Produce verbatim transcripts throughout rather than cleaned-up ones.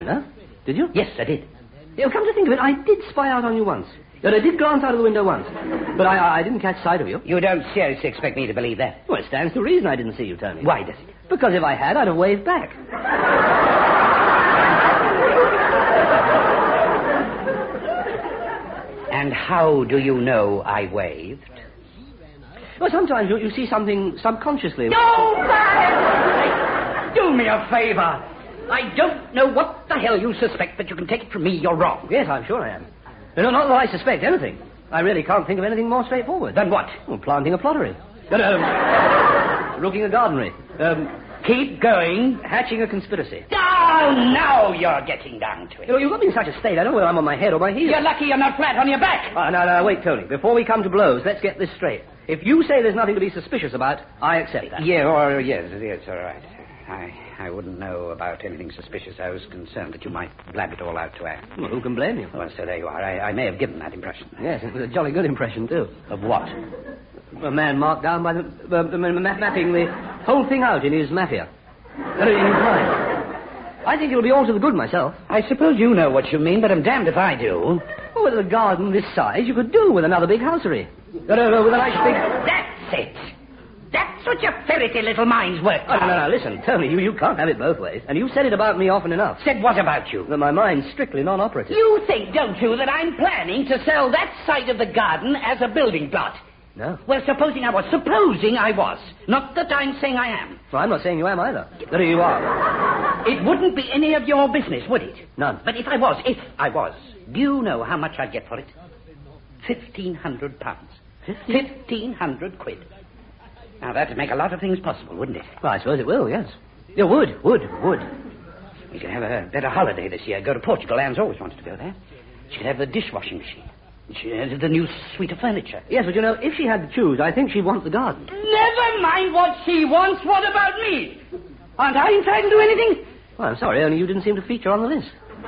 Huh? Did you? Yes, I did. Yeah, well, come to think of it, I did spy out on you once. But I did glance out of the window once. But I, I didn't catch sight of you. You don't seriously expect me to believe that? Well, it stands to reason I didn't see you, Tony. Why does it? Because if I had, I'd have waved back. And how do you know I waved? Well, sometimes you, you see something subconsciously. No, man! Do me a favor. I don't know what the hell you suspect, but you can take it from me you're wrong. Yes, I'm sure I am. No, not that I suspect anything. I really can't think of anything more straightforward. Then what? Well, planting a plottery. No, no. Rooking a gardenery. Um, Keep going. Hatching a conspiracy. Oh, now you're getting down to it. You know, you've got me in such a state, I don't know whether I'm on my head or my heels. You're lucky you're not flat on your back. Oh, no, no, wait, Tony. Before we come to blows, let's get this straight. If you say there's nothing to be suspicious about, I accept that. Yeah, or yes, yes, all right. I, I wouldn't know about anything suspicious. I was concerned that you might blab it all out to Anne. Well, who can blame you? Well, so there you are. I, I may have given that impression. Yes, it was a jolly good impression, too. Of what? A man marked down by the, uh, the ma- mapping the whole thing out in his mafia. Uh, in his mind. I think it'll be all to the good myself. I suppose you know what you mean, but I'm damned if I do. Oh, with a garden this size, you could do with another big housery. Uh, uh, with a nice big... That's it. That's what your ferrety little minds work Oh, no, no, no, listen, Tony, you, you can't have it both ways. And you've said it about me often enough. Said what about you? That my mind's strictly non-operative. You think, don't you, that I'm planning to sell that side of the garden as a building plot? No. Well, supposing I was. Supposing I was. Not that I'm saying I am. Well, I'm not saying you am either. There you are. It wouldn't be any of your business, would it? None. But if I was, if I was, do you know how much I'd get for it? Fifteen hundred pounds. Fifteen hundred quid. Now, that'd make a lot of things possible, wouldn't it? Well, I suppose it will, yes. Yeah, would, would, would. We could have a better holiday this year. Go to Portugal. Anne's always wanted to go there. She could have the dishwashing machine. She has the new suite of furniture. Yes, but you know, if she had to choose, I think she'd want the garden. Never mind what she wants. What about me? Aren't I entitled to anything? Well, I'm sorry, only you didn't seem to feature on the list.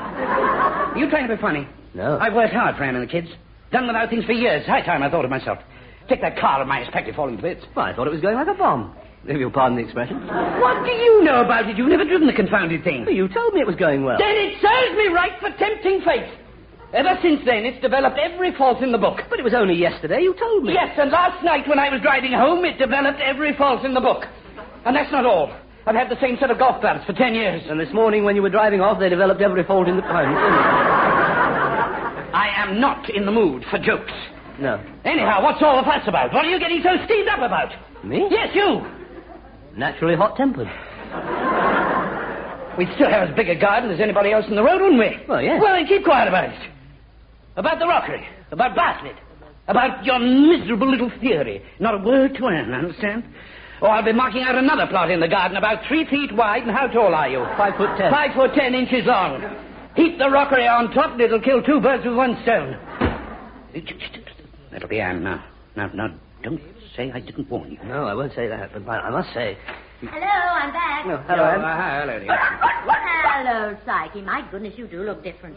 Are you trying to be funny? No. I've worked hard for Anne and the kids. Done without things for years. High time I thought of myself. Take that car of mine, expect it falling to bits. Well, I thought it was going like a bomb, if you'll pardon the expression. What do you know about it? You've never driven the confounded thing. Well, you told me it was going well. Then it serves me right for tempting fate. Ever since then, it's developed every fault in the book. But it was only yesterday you told me. Yes, and last night when I was driving home, it developed every fault in the book. And that's not all. I've had the same set of golf clubs for ten years. And this morning when you were driving off, they developed every fault in the pound. I am not in the mood for jokes. No. Anyhow, what's all the fuss about? What are you getting so steamed up about? Me? Yes, you. Naturally hot-tempered. We'd still have as big a garden as anybody else in the road, wouldn't we? Well, yes. Well, then keep quiet about it. About the rockery. About Bartlett. About your miserable little theory. Not a word to Anne, understand? Or I'll be marking out another plot in the garden about three feet wide, and how tall are you? Five foot ten. Five foot ten inches long. Heap the rockery on top, and it'll kill two birds with one stone. That'll be Anne now. Now, now, don't say I didn't warn you. No, I won't say that, but I must say... Hello, I'm back. No, hello, Anne. Uh, hello, dear. Hello, Psyche. My goodness, you do look different.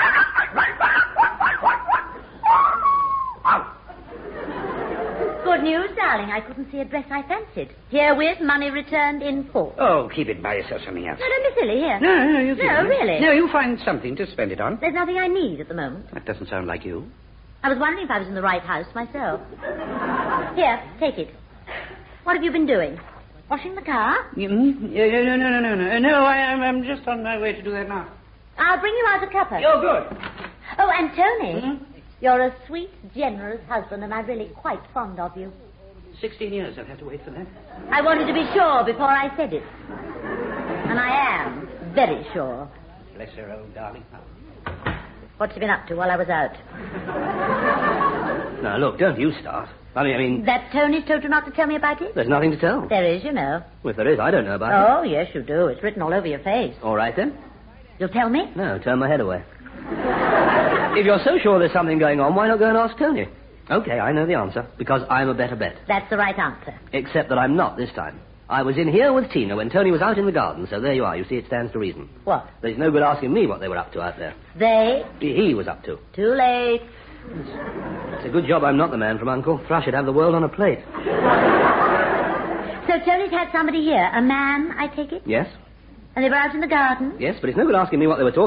Good news, darling. I couldn't see a dress I fancied. Herewith, money returned in full. Oh, keep it by yourself, something else. No, don't be silly. Here. No, no, you do. No, really. No, you find something to spend it on. There's nothing I need at the moment. That doesn't sound like you. I was wondering if I was in the right house myself. Here, take it. What have you been doing? Washing the car? Mm-hmm. No, no, no, no, no, no. No, I, I'm, I'm just on my way to do that now. I'll bring you out a cuppa. Oh, good. Oh, and Tony, Mm-hmm. you're a sweet, generous husband, and I'm really quite fond of you. Sixteen years I'll have to wait for that. I wanted to be sure before I said it. And I am very sure. Bless her old darling. What's she been up to while I was out? Now, look, don't you start. I mean, I mean... That Tony's told you not to tell me about it? There's nothing to tell. There is, you know. Well, if there is, I don't know about Oh, yes, you do. It's written all over your face. it. All right, then. You'll tell me? No, turn my head away. If you're so sure there's something going on, why not go and ask Tony? Okay, I know the answer, because I'm a better bet. That's the right answer. Except that I'm not this time. I was in here with Tina when Tony was out in the garden, so there you are. You see, it stands to reason. What? There's no good asking me what they were up to out there. They? He was up to. Too late. It's a good job I'm not the man from Uncle. Thrush would have the world on a plate. So Tony's had somebody here. A man, I take it? Yes? And they were out in the garden? Yes, but it's no good asking me what they were talking